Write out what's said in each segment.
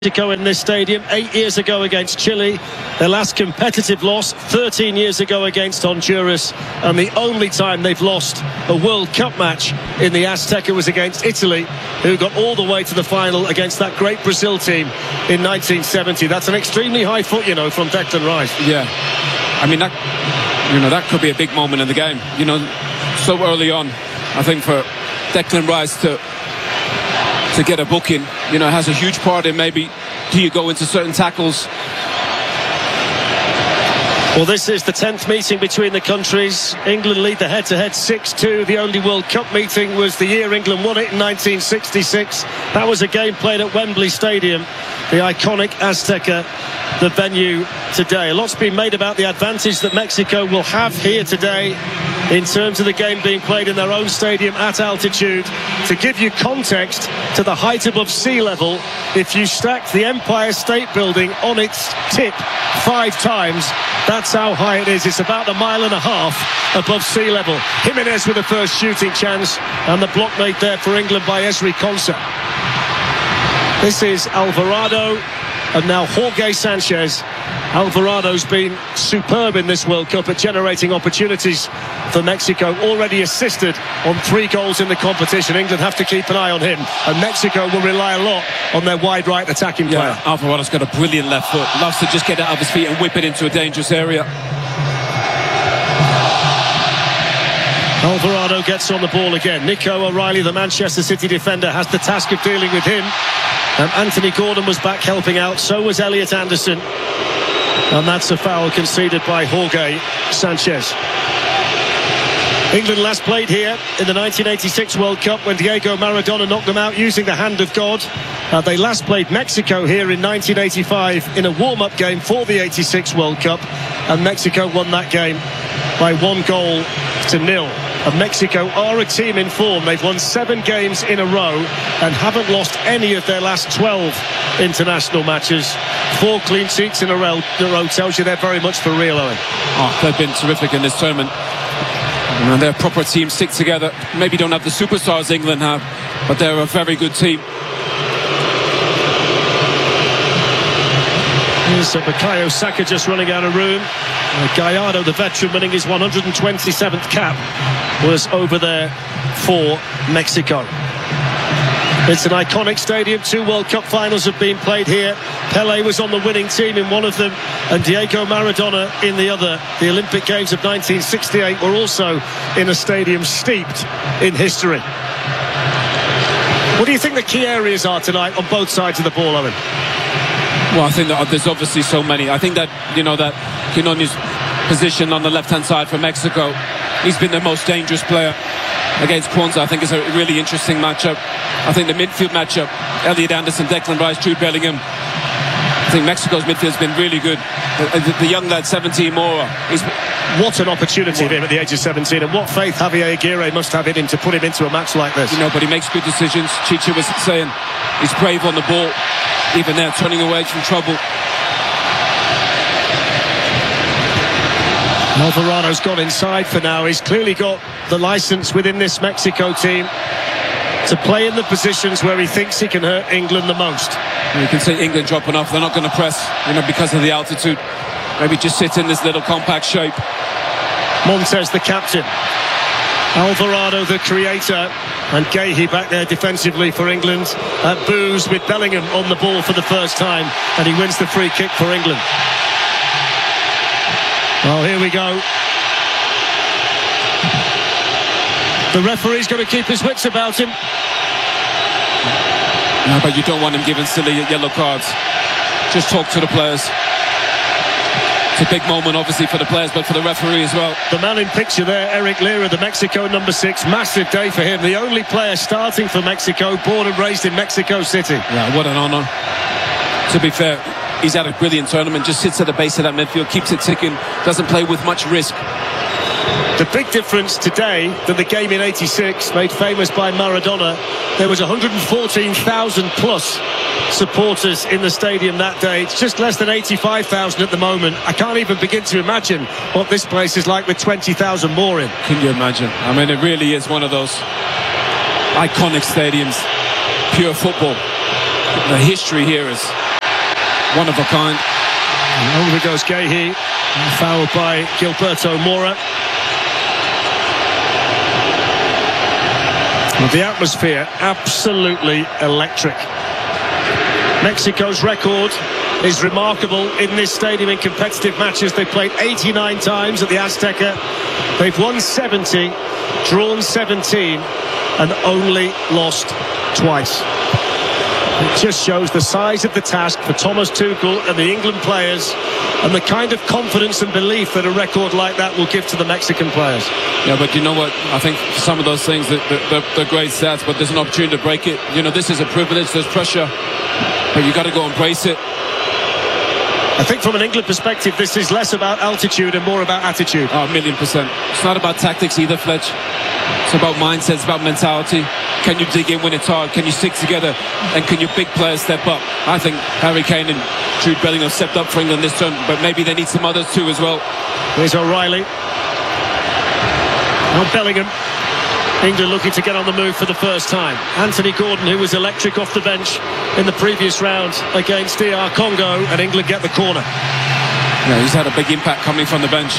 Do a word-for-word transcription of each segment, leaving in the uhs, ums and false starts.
Mexico in this stadium eight years ago against Chile, their last competitive loss thirteen years ago against Honduras, and the only time they've lost a World Cup match in the Azteca was against Italy, who got all the way to the final against that great Brazil team in nineteen seventy. That's an extremely high foot, you know, from Declan Rice. Yeah, I mean, that, you know, that could be a big moment in the game, you know, so early on. I think for Declan Rice to to get a booking, you know, has a huge part in maybe do you go into certain tackles. Well, this is the tenth meeting between the countries. England lead the head-to-head six two. The only World Cup meeting was the year England won it in nineteen sixty-six. That was a game played at Wembley Stadium, the iconic Azteca, the venue today. A lot's been made about the advantage that Mexico will have here today in terms of the game being played in their own stadium at altitude. To give you context to the height above sea level, if you stack the Empire State Building on its tip five times, that's how high it is. It's about a mile and a half above sea level. Jimenez with the first shooting chance, and the block made there for England by Ezri Konsa. This is Alvarado, and now Jorge Sanchez. Alvarado's been superb in this World Cup at generating opportunities for Mexico. Already assisted on three goals in the competition. England have to keep an eye on him, and Mexico will rely a lot on their wide right attacking player. Yeah, Alvarado's got a brilliant left foot. Loves to just get out of his feet and whip it into a dangerous area. Alvarado gets on the ball again. Nico O'Reilly, the Manchester City defender, has the task of dealing with him. And Anthony Gordon was back helping out. So was Elliot Anderson. And that's a foul conceded by Jorge Sanchez. England last played here in the nineteen eighty-six World Cup when Diego Maradona knocked them out using the hand of God. Uh, they last played Mexico here in nineteen eighty-five in a warm-up game for the eighty-six World Cup. And Mexico won that game by one goal to nil. And Mexico are a team in form. They've won seven games in a row and haven't lost any of their last twelve international matches. Four clean sheets in a row, in a row tells you they're very much for real, Owen. Oh, they've been terrific in this tournament. You know, they're a proper team, stick together. Maybe don't have the superstars England have, but they're a very good team. Here's uh, Bukayo Saka just running out of room. Uh, Gallardo, the veteran, winning his one hundred twenty-seventh cap, was over there for Mexico. It's an iconic stadium. Two World Cup finals have been played here. Pelé was on the winning team in one of them, and Diego Maradona in the other. The Olympic Games of nineteen sixty-eight were also in a stadium steeped in history. What do you think the key areas are tonight on both sides of the ball, Owen? Well, I think that there's obviously so many. I think that, you know, that Quinones' position on the left-hand side for Mexico, he's been the most dangerous player against Kwanzaa. I think it's a really interesting matchup. I think the midfield matchup, Elliot Anderson, Declan Rice, Jude Bellingham. I think Mexico's midfield's been really good. The, the, the young lad, seventeen, Mora. He's, what an opportunity for him at the age of seventeen, and what faith Javier Aguirre must have in him to put him into a match like this. You know, but he makes good decisions. Chicha was saying he's brave on the ball, even there, turning away from trouble. Alvarado's gone inside for now. He's clearly got the licence within this Mexico team to play in the positions where he thinks he can hurt England the most. You can see England dropping off. They're not going to press, you know, because of the altitude. Maybe just sit in this little compact shape. Montes, the captain. Alvarado, the creator. And Gahey back there defensively for England. At Booze with Bellingham on the ball for the first time. And he wins the free kick for England. Oh, here we go. The referee's got to keep his wits about him. No, but you don't want him giving silly yellow cards. Just talk to the players. It's a big moment, obviously, for the players, but for the referee as well. The man in picture there, Eric Lira, the Mexico number six. Massive day for him. The only player starting for Mexico, born and raised in Mexico City. Yeah, what an honour. To be fair, he's had a brilliant tournament. Just sits at the base of that midfield, keeps it ticking, doesn't play with much risk. The big difference today than the game in eighty-six, made famous by Maradona, there was one hundred fourteen thousand plus supporters in the stadium that day. It's just less than eighty-five thousand at the moment. I can't even begin to imagine what this place is like with twenty thousand more in. Can you imagine? I mean, it really is one of those iconic stadiums. Pure football. the history here is one of a kind. And over goes Guéhi, fouled by Gilberto Mora. The atmosphere absolutely electric. Mexico's record is remarkable in this stadium in competitive matches. They've played eighty-nine times at the Azteca. They've won seventy, drawn seventeen, and only lost twice. It just shows the size of the task for Thomas Tuchel and the England players, and the kind of confidence and belief that a record like that will give to the Mexican players. Yeah, but you know what? I think some of those things, they're, they're, they're great stats, but there's an opportunity to break it. You know, this is a privilege, there's pressure, but you got to go embrace it. I think from an England perspective, this is less about altitude and more about attitude. Oh, a million percent. It's not about tactics either, Fletch. It's about mindset, it's about mentality. Can you dig in when it's hard? Can you stick together? And can your big players step up? I think Harry Kane and Jude Bellingham stepped up for England this turn, but maybe they need some others too as well. Here's O'Reilly. Now Bellingham. England looking to get on the move for the first time. Anthony Gordon, who was electric off the bench in the previous round against D R Congo, and England get the corner. Yeah, he's had a big impact coming from the bench.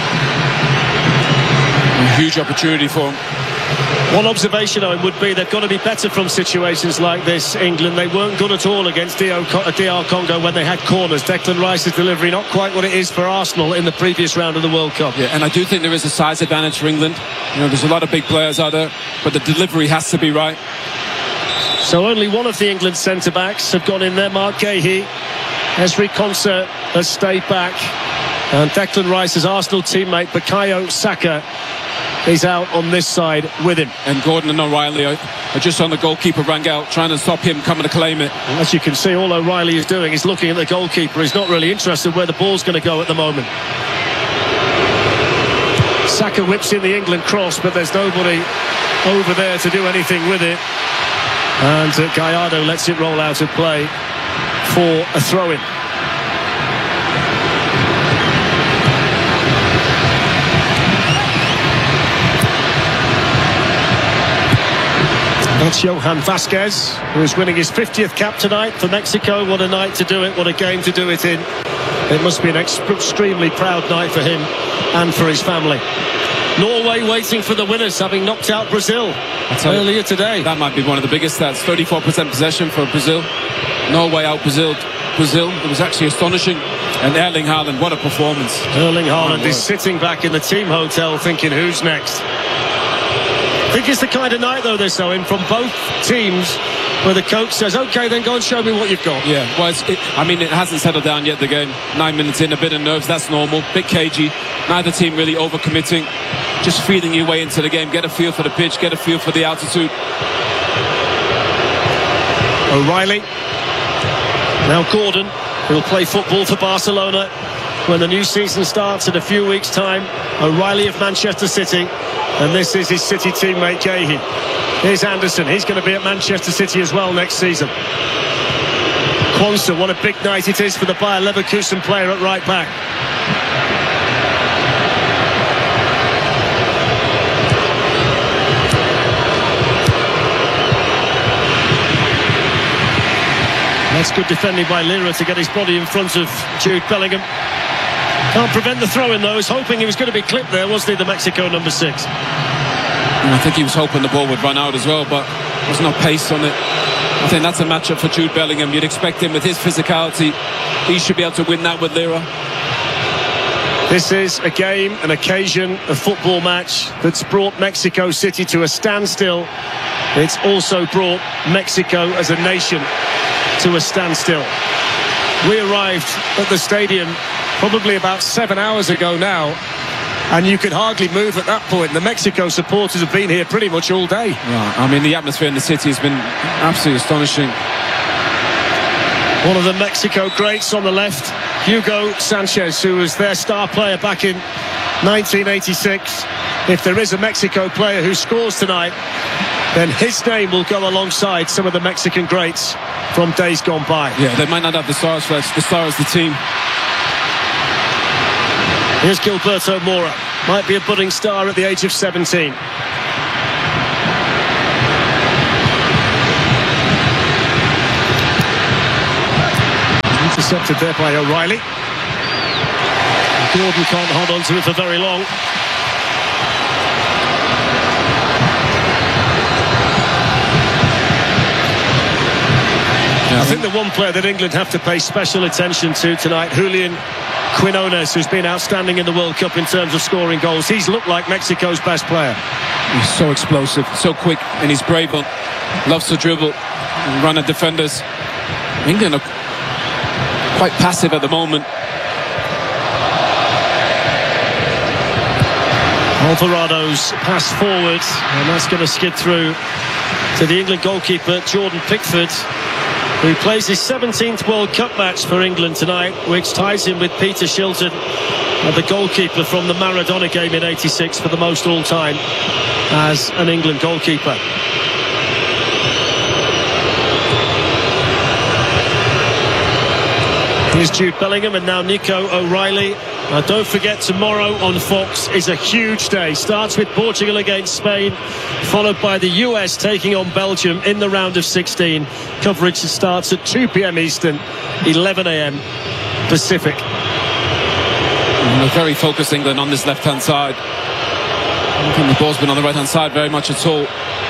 A huge opportunity for him. One observation, Owen, would be they've got to be better from situations like this, England. They weren't good at all against D R Congo when they had corners. Declan Rice's delivery not quite what it is for Arsenal in the previous round of the World Cup. Yeah, and I do think there is a size advantage for England. You know, there's a lot of big players out there, but the delivery has to be right. So only one of the England centre-backs have gone in there, Mark Guéhi. Ezri Konsa has stayed back. And Declan Rice's Arsenal teammate, Bukayo Saka, is out on this side with him. And Gordon and O'Reilly are, are just on the goalkeeper, Rangel, trying to stop him coming to claim it. And as you can see, all O'Reilly is doing is looking at the goalkeeper. He's not really interested where the ball's going to go at the moment. Saka whips in the England cross, but there's nobody over there to do anything with it. And uh, Gallardo lets it roll out of play for a throw-in. That's Johan Vasquez, who is winning his fiftieth cap tonight for Mexico. What a night to do it, what a game to do it in. It must be an ex extremely proud night for him and for his family. Norway waiting for the winners, having knocked out Brazil earlier today. That might be one of the biggest stats. thirty-four percent possession for Brazil. Norway out Brazil. Brazil. It was actually astonishing. And Erling Haaland, what a performance. Erling Haaland is sitting back in the team hotel thinking, who's next? I think it's the kind of night, though, this, Owen, from both teams, where the coach says, OK, then go and show me what you've got. Yeah, well, it's, it, I mean, it hasn't settled down yet, the game. Nine minutes in, a bit of nerves, that's normal. Bit cagey. Neither team really overcommitting. Just feeling your way into the game. Get a feel for the pitch, get a feel for the altitude. O'Reilly. Now Gordon, who will play football for Barcelona when the new season starts in a few weeks' time. O'Reilly of Manchester City. And this is his City teammate, Guéhi. Here's Anderson. He's going to be at Manchester City as well next season. Quansah, what a big night it is for the Bayer Leverkusen player at right back. That's good defending by Lira to get his body in front of Jude Bellingham. Can't prevent the throw-in, though. He's hoping he was going to be clipped there, wasn't he, the Mexico number six? And I think he was hoping the ball would run out as well, but there's no pace on it. I think that's a matchup for Jude Bellingham. You'd expect him with his physicality. He should be able to win that with Lira. This is a game, an occasion, a football match that's brought Mexico City to a standstill. It's also brought Mexico as a nation to a standstill. We arrived at the stadium probably about seven hours ago now, and you could hardly move at that point. The Mexico supporters have been here pretty much all day. Yeah, I mean, the atmosphere in the city has been absolutely astonishing. One of the Mexico greats on the left, Hugo Sanchez, who was their star player back in nineteen eighty-six. If there is a Mexico player who scores tonight, then his name will go alongside some of the Mexican greats from days gone by. Yeah, they might not have the stars, Fletch. The star is the team. Here's Gilberto Mora. Might be a budding star at the age of seventeen. Intercepted there by O'Reilly. Gordon can't hold on to it for very long. Yeah, I think the one player that England have to pay special attention to tonight, Julian Quinones, who's been outstanding in the World Cup in terms of scoring goals. He's looked like Mexico's best player. He's so explosive, so quick, and he's brave. Loves to dribble, run at defenders. England are quite passive at the moment. Alvarado's pass forward, and that's going to skid through to the England goalkeeper, Jordan Pickford, who plays his seventeenth World Cup match for England tonight, which ties him with Peter Shilton, the goalkeeper from the Maradona game in eighty-six for the most all-time as an England goalkeeper. Here's Jude Bellingham and now Nico O'Reilly. Now don't forget, tomorrow on Fox is a huge day. Starts with Portugal against Spain, followed by the U S taking on Belgium in the round of sixteen. Coverage starts at two p m Eastern, eleven a m Pacific. And they're very focused, England, on this left-hand side. I don't think the ball's been on the right-hand side very much at all.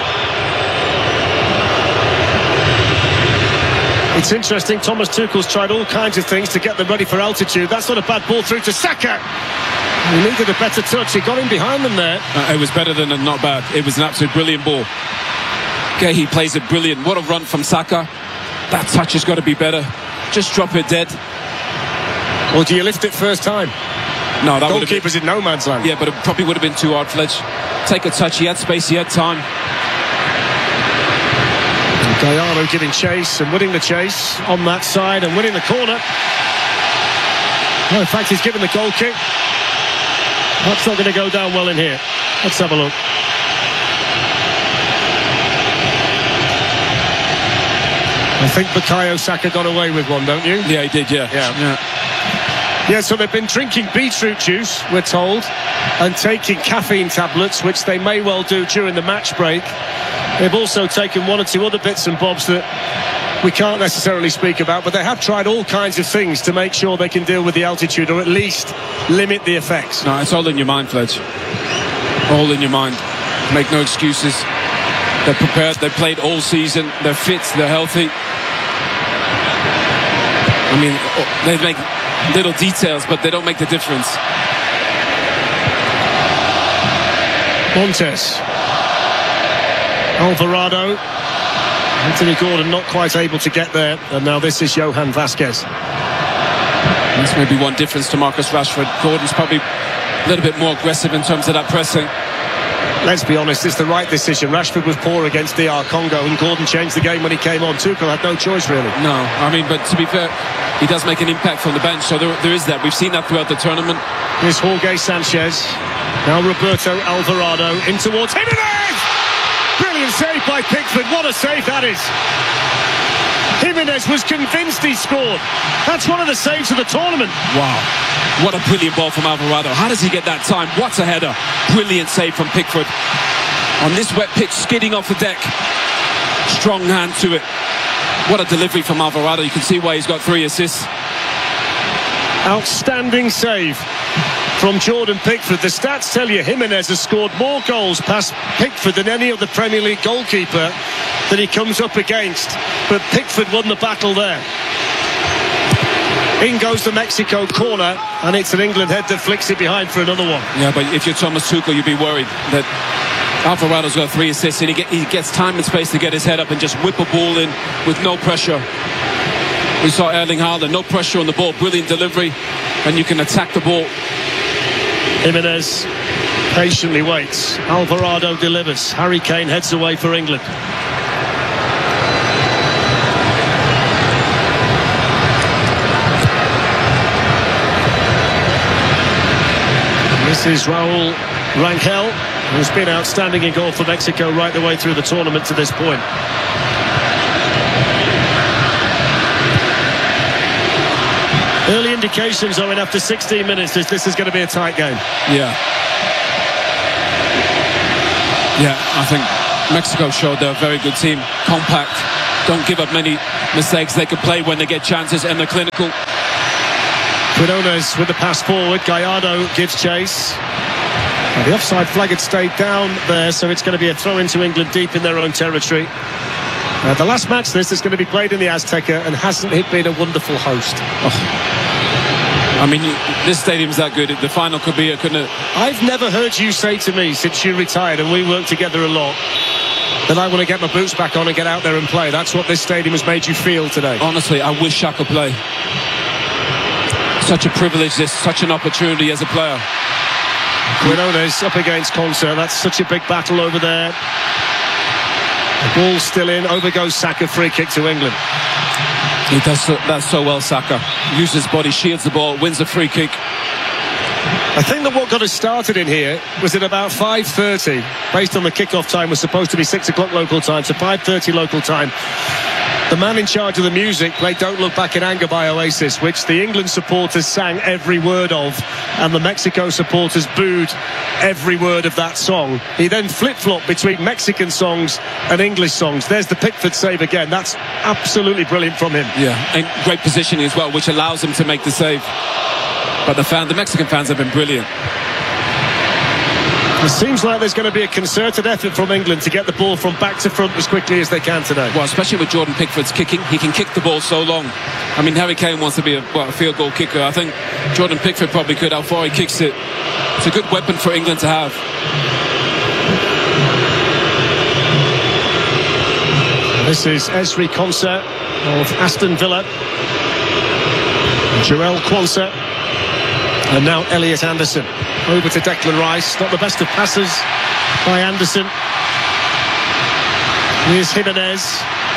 It's interesting, Thomas Tuchel's tried all kinds of things to get them ready for altitude. That's not a bad ball through to Saka. He needed a better touch. He got in behind them there. Uh, it was better than a not bad. It was an absolute brilliant ball. Okay, he plays it brilliant. What a run from Saka. That touch has got to be better. Just drop it dead. Or do you lift it first time? No, that would have Goalkeeper's in no man's land. Yeah, but it probably would have been too hard, Fledge. Take a touch. He had space. He had time. Gallardo giving chase and winning the chase on that side and winning the corner. Well, in fact, he's given the goal kick. That's not going to go down well in here. Let's have a look. I think Bukayo Saka got away with one, don't you? Yeah, he did, yeah. Yeah. yeah. Yeah, so they've been drinking beetroot juice, we're told, and taking caffeine tablets, which they may well do during the match break. They've also taken one or two other bits and bobs that we can't necessarily speak about, but they have tried all kinds of things to make sure they can deal with the altitude, or at least limit the effects. No, it's all in your mind, Fledge. All in your mind. Make no excuses. They're prepared, they've played all season, they're fit, they're healthy. I mean, they make little details, but they don't make the difference. Montes. Alvarado. Anthony Gordon not quite able to get there, and now this is Johan Vasquez. That's maybe one difference to Marcus Rashford. Gordon's probably a little bit more aggressive in terms of that pressing. Let's be honest, it's the right decision. Rashford was poor against D R Congo, and Gordon changed the game when he came on. Tuchel had no choice, really. No, I mean, but to be fair, he does make an impact from the bench, so there, there is that. We've seen that throughout the tournament. Here's Jorge Sanchez. Now Roberto Alvarado in towards Jimenez! Brilliant save by Pickford. What a save that is. Jimenez was convinced he scored. That's one of the saves of the tournament. Wow. What a brilliant ball from Alvarado. How does he get that time? What a header. Brilliant save from Pickford. On this wet pitch, skidding off the deck. Strong hand to it. What a delivery from Alvarado. You can see why he's got three assists. Outstanding save from Jordan Pickford. The stats tell you Jimenez has scored more goals past Pickford than any other Premier League goalkeeper that he comes up against. But Pickford won the battle there. In goes the Mexico corner, and it's an England head that flicks it behind for another one. Yeah, but if you're Thomas Tuchel, you'd be worried that Alvarado's got three assists and he, get, he gets time and space to get his head up and just whip a ball in with no pressure. We saw Erling Haaland, no pressure on the ball, brilliant delivery, and you can attack the ball. Jimenez patiently waits. Alvarado delivers. Harry Kane heads away for England. This is Raul Rangel, who's been outstanding in goal for Mexico right the way through the tournament to this point. Early indications are in after sixteen minutes this, this is going to be a tight game. Yeah. Yeah, I think Mexico showed they're a very good team. Compact, don't give up many mistakes. They can play when they get chances, and they're clinical. Quinones with the pass forward. Gallardo gives chase. And the offside flag had stayed down there, so it's going to be a throw into England deep in their own territory. Uh, the last match this is going to be played in the Azteca, and hasn't it been a wonderful host? Oh. I mean, this stadium's that good. The final could be, couldn't it? I've never heard you say to me since you retired, and we worked together a lot, that I want to get my boots back on and get out there and play. That's what this stadium has made you feel today. Honestly, I wish I could play. Such a privilege, this, such an opportunity as a player. Quinones up against Konsa. That's such a big battle over there. The ball's still in. Over goes Saka. Free kick to England. He does so, that so well, Saka. Uses his body, shields the ball, wins a free kick. I think that what got us started in here was at about five thirty. Based on the kickoff time, was supposed to be six o'clock local time, so five thirty local time. The man in charge of the music played Don't Look Back in Anger by Oasis, which the England supporters sang every word of, and the Mexico supporters booed every word of that song. He then flip-flopped between Mexican songs and English songs. There's the Pickford save again. That's absolutely brilliant from him. Yeah, and great positioning as well, which allows him to make the save. But the fan, the Mexican fans have been brilliant. It seems like there's going to be a concerted effort from England to get the ball from back to front as quickly as they can today. Well, especially with Jordan Pickford's kicking. He can kick the ball so long. I mean, Harry Kane wants to be a, well, a field goal kicker. I think Jordan Pickford probably could. How far he kicks it. It's a good weapon for England to have. This is Ezri Konsa of Aston Villa. Jarell Quansah. And now Elliot Anderson. Over to Declan Rice. Not the best of passes by Anderson. Here's Jimenez.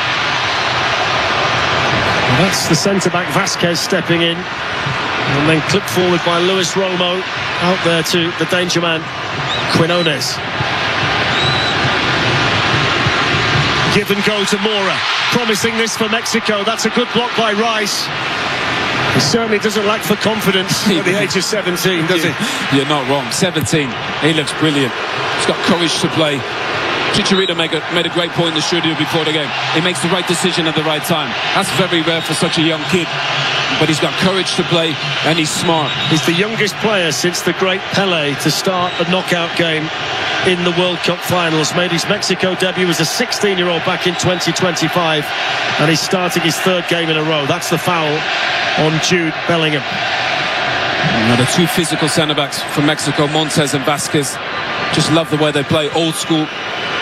And that's the centre-back Vasquez stepping in. And then clipped forward by Luis Romo. Out there to the danger man, Quinones. Give and go to Mora. Promising this for Mexico. That's a good block by Rice. He certainly doesn't lack for confidence at the age of seventeen, does he? You're not wrong. seventeen. He looks brilliant. He's got courage to play. Chicharito made a, made a great point in the studio before the game. He makes the right decision at the right time. That's very rare for such a young kid. But he's got courage to play, and he's smart. He's the youngest player since the great Pele to start a knockout game in the World Cup finals. Made his Mexico debut as a sixteen-year-old back in twenty twenty-five, and he's starting his third game in a row. That's the foul on Jude Bellingham. Now the two physical centre-backs from Mexico, Montes and Vasquez, just love the way they play, old school.